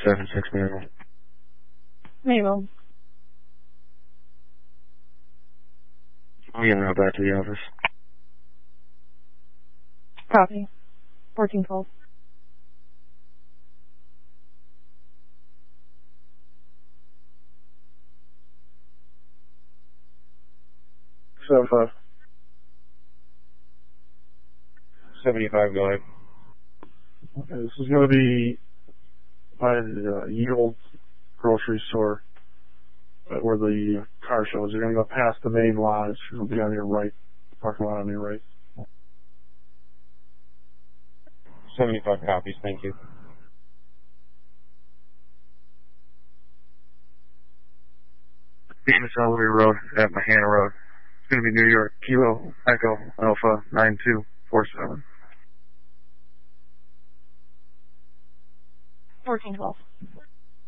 476 Maryville. Maryville. I'll get right back to the office. Copy. 1412. So, 75, go ahead. okay, this is going to be by the Yield grocery store where the car show is. You're going to go past the main lodge. It'll be on your right, parking lot on your right. 75 copies, thank you. Phoenix Elevator Road at Mahana Road. It's going to be New York, Kilo, Echo, Alpha, 9247. 1412.